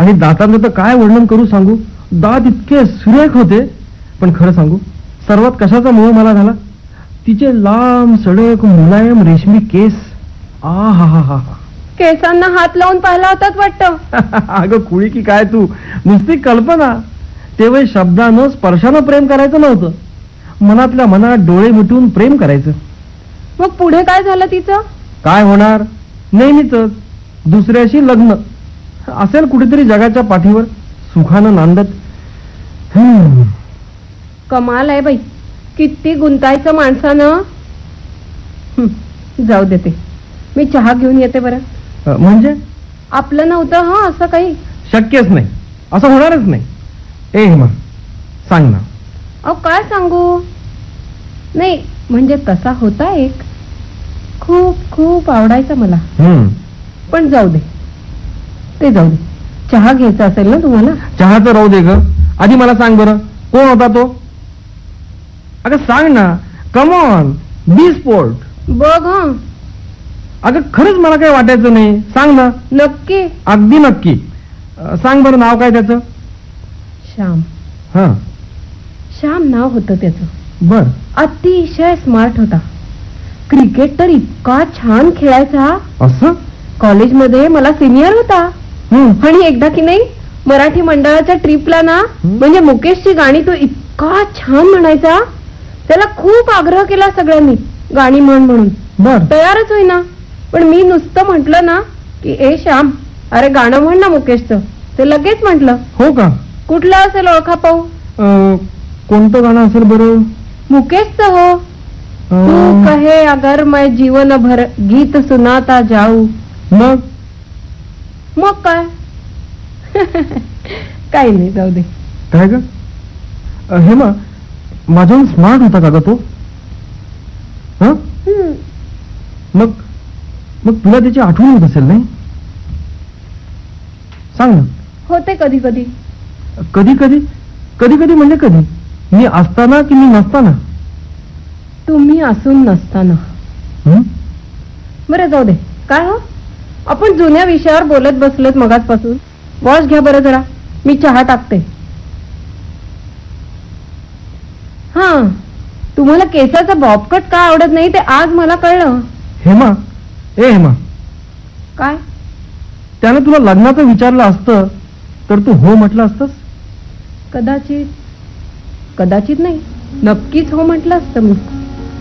आणि दातांचं तर काय वर्णन करू सांगू. दात इतके सुरेख होते. पण खरं सांगू, सर्वात कशाचा मोह मला झाला, तिचे लांब सडक मुलायम रेशमी केस. आ हा हा हा. केसांना हात लावून पाहिला होतात वाटतं. अगं कुळी की काय तू, नुसती कल्पना. तेव्हा शब्दानं स्पर्शानं प्रेम करायचं नव्हतं, मनातल्या मनात डोळे मिटून प्रेम करायचं. मग पुढे काय झालं तिचं? काय होणार, नेहमीच दुसऱ्याशी लग्न असेल कुठेतरी जगाच्या पाठीवर सुखानं नांदत. कमाल आहे बाई, किती गुंतायचं माणसानं. जाऊ देते, मी चहा घेऊन येते बरं. म्हणजे आपलं नव्हतं हा असं काही. शक्यच नाही, असं होणारच नाही. ए हेमा, सांग ना. अहो काय सांगू, नाही म्हणजे तसा होता एक, खूप खूप आवडायचा मला. पण जाऊ दे, ते जाऊ दे. चहा घ्यायचा असेल ना तुम्हाला? चहाचं राहू दे ग, आधी मला सांग बरं, कोण होता तो? अगं सांग ना, कम ऑन, बी स्पोर्ट. बघ हा. अगं खरंच मला काही वाटायचं नाही, सांग ना. नक्की? अगदी नक्की. सांग बरं, नाव काय त्याचं? श्याम. हा, श्याम नाव होतं त्याचं. बर. अतिशय स्मार्ट होता. क्रिकेट तर इतका छान खेळायचा. असं? कॉलेजमध्ये मला सिनियर होता. आणि एकदा की नाही, मराठी मंडळाच्या ट्रिपला ना, म्हणजे मुकेशची गाणी तो इतका छान म्हणायचा. त्याला खूप आग्रह केला सगळ्यांनी, गाणी म्हण म्हणून. बर. तयारच होईना. पण मी नुसतं म्हटलं ना की ए श्याम, अरे गाणं म्हण ना मुकेशचं, ते लगेच म्हटलं. हो का? कुठलं असेल ओळखा पाहू? कोणतं गाणं असेल बरं? मुकेशचं हो. तू कहे अगर मैं जीवन भर गीत सुनाता जाऊ. मग मग काय? काही नाही, जाऊ दे. काय ग हेमा, माझ्याहून स्मार्ट होता का ग तो? मग मग तुला त्याची आठवण होत असेल नाही? सांग ना. होते कधी कधी. कधी कधी? कधी कधी म्हणजे कधी? मी असताना की मी नसताना? तुम्ही असून नसताना. बरं जाऊ दे. काय हो, आपण जुन्या विषयावर बोलत बसलोत मगाचपासून. वॉश घ्या बरं जरा, मी चहा टाकते. हा, तुम्हाला केसाचा बॉबकट का आवडत नाही ते आज मला कळलं. हेमा, ए हेमा, काय? त्यानं तुला लग्नाचं विचारलं असतं तर तू हो म्हटलं असतंस? कदाचित, कदाचित नाही, नक्कीच हो म्हटलं असतं मी.